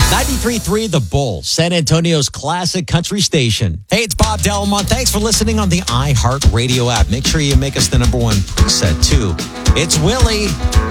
93.3 The Bull, San Antonio's classic country station. Hey, it's Bob Delmont. Thanks for listening on the iHeartRadio app. Make sure you make us the number one preset, too. It's Willie.